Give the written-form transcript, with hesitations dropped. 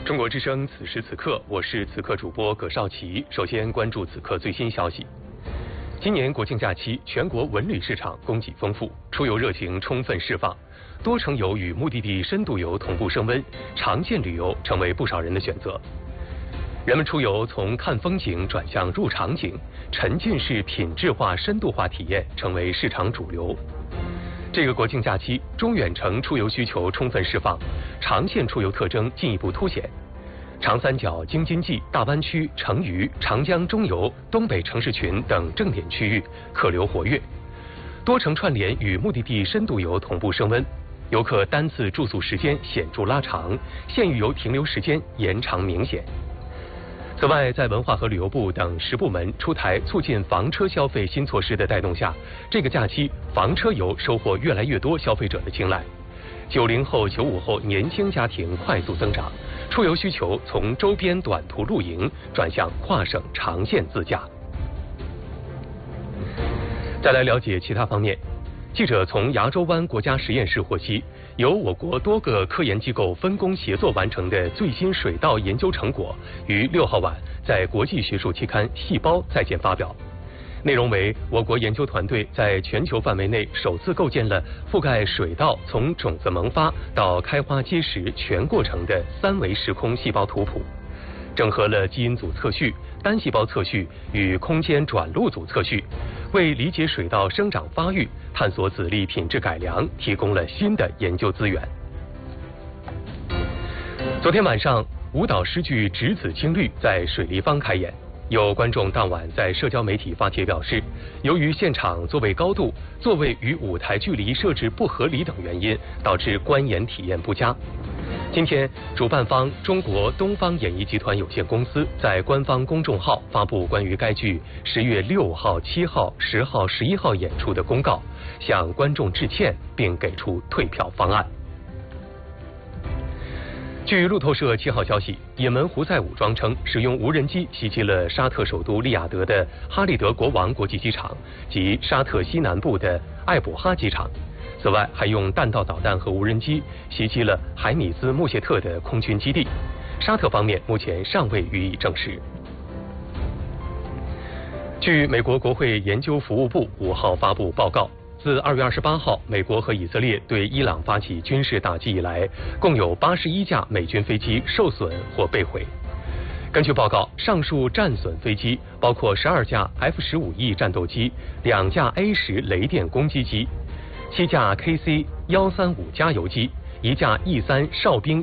中国之声此时此刻，我是此刻主播葛少奇。首先关注此刻最新消息。今年国庆假期，全国文旅市场供给丰富，出游热情充分释放，多城游与目的地深度游同步升温，长线旅游成为不少人的选择。人们出游从看风景转向入场景，沉浸式品质化、深度化体验成为市场主流。这个国庆假期，中远程出游需求充分释放，长线出游特征进一步凸显。长三角、京津冀、大湾区、成渝、长江中游、东北城市群等正点区域客流活跃，多城串联与目的地深度游同步升温，游客单次住宿时间显著拉长，县域游停留时间延长明显。此外，在文化和旅游部等10部门出台促进房车消费新措施的带动下，这个假期房车游收获越来越多消费者的青睐。90后、95后年轻家庭快速增长，出游需求从周边短途露营转向跨省长线自驾。再来了解其他方面。记者从牙洲湾国家实验室获悉，由我国多个科研机构分工协作完成的最新水稻研究成果，于6号晚在国际学术期刊《细胞》再见发表。内容为我国研究团队在全球范围内首次构建了覆盖水稻从种子萌发到开花结实全过程的3维时空细胞图谱，整合了基因组测序、单细胞测序与空间转录组测序，为理解水稻生长发育、探索籽粒品质改良提供了新的研究资源。昨天晚上，舞蹈诗剧《执子青绿》在水立方开演。有观众当晚在社交媒体发帖表示，由于现场座位高度、座位与舞台距离设置不合理等原因，导致观演体验不佳。今天，主办方中国东方演艺集团有限公司在官方公众号发布关于该剧10月6号、7号、10号、11号演出的公告，向观众致歉，并给出退票方案。据路透社7号消息，也门胡塞武装称使用无人机袭击了沙特首都利雅得的哈利德国王国际机场及沙特西南部的艾卜哈机场。此外，还用弹道导弹和无人机袭击了海米兹穆谢特的空军基地。沙特方面目前尚未予以证实。据美国国会研究服务部5号发布报告，自2月28号美国和以色列对伊朗发起军事打击以来，共有81架美军飞机受损或被毁。根据报告，上述战损飞机包括12架 F-15E 战斗机、2架 A-10雷电攻击机、7架 KC-135加油机、1架E-3哨兵